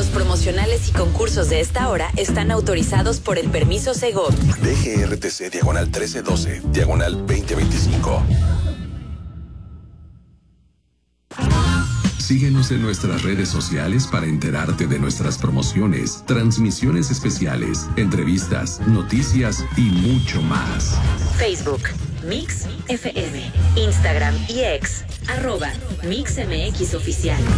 promocionales y concursos de esta hora están autorizados por el permiso Segov. DGRTC /1312, /2025. Síguenos en nuestras redes sociales para enterarte de nuestras promociones, transmisiones especiales, entrevistas, noticias y mucho más. Facebook, Mix FM, Instagram y X, @MixMX Oficial.